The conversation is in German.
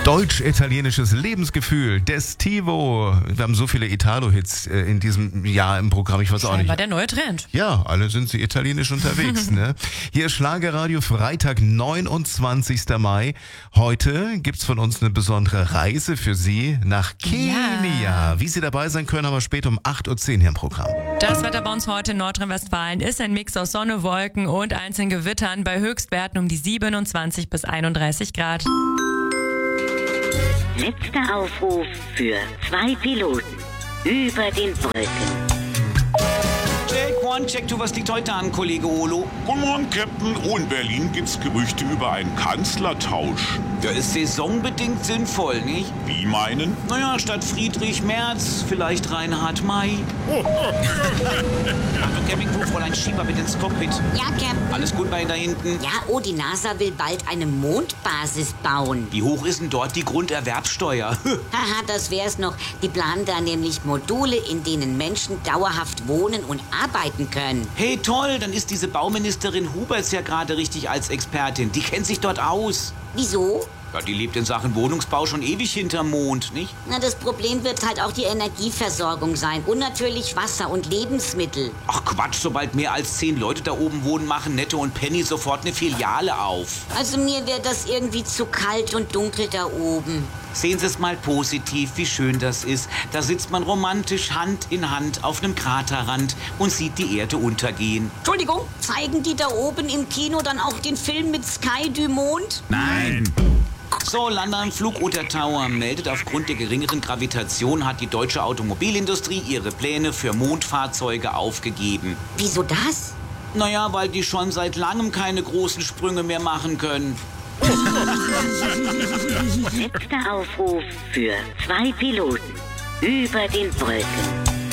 Deutsch-italienisches Lebensgefühl des Tivo. Wir haben so viele Italo-Hits in diesem Jahr im Programm, ich weiß auch nicht. War der neue Trend. Ja, alle sind sie italienisch unterwegs. Ne? Hier ist Schlagerradio, Freitag, 29. Mai. Heute gibt's von uns eine besondere Reise für Sie nach Kenia. Ja. Wie Sie dabei sein können, aber später um 8.10 Uhr hier im Programm. Das Wetter bei uns heute in Nordrhein-Westfalen ist ein Mix aus Sonne, Wolken und einzelnen Gewittern bei Höchstwerten um die 27 bis 31 Grad. Letzter Aufruf für 2 Piloten über den Wolken. Check one, check two, was liegt heute an, Kollege Olo? Guten Morgen, Captain. Oh, in Berlin gibt's Gerüchte über einen Kanzlertausch. Der ist saisonbedingt sinnvoll, nicht? Wie meinen? Naja, statt Friedrich Merz, vielleicht Reinhard May. Achtung, Campingcrew, Fräulein Schieber mit ins Cockpit. Ja, Captain. Alles gut bei Ihnen da hinten? Ja, oh, die NASA will bald eine Mondbasis bauen. Wie hoch ist denn dort die Grunderwerbsteuer? Haha, das wär's noch. Die planen da nämlich Module, in denen Menschen dauerhaft wohnen und arbeiten können. Hey, toll, dann ist diese Bauministerin Huberts ja gerade richtig als Expertin. Die kennt sich dort aus. Wieso? Ja, die lebt in Sachen Wohnungsbau schon ewig hinterm Mond, nicht? Na, das Problem wird halt auch die Energieversorgung sein und natürlich Wasser und Lebensmittel. Ach Quatsch, sobald mehr als 10 Leute da oben wohnen, machen Netto und Penny sofort eine Filiale auf. Also mir wäre das irgendwie zu kalt und dunkel da oben. Sehen Sie es mal positiv, wie schön das ist. Da sitzt man romantisch Hand in Hand auf einem Kraterrand und sieht die Erde untergehen. Entschuldigung, zeigen die da oben im Kino dann auch den Film mit Sky du Mond? Nein. So, London Flugunter Tower meldet, aufgrund der geringeren Gravitation hat die deutsche Automobilindustrie ihre Pläne für Mondfahrzeuge aufgegeben. Wieso das? Naja, weil die schon seit langem keine großen Sprünge mehr machen können. Letzter Aufruf für 2 Piloten über den Wolken.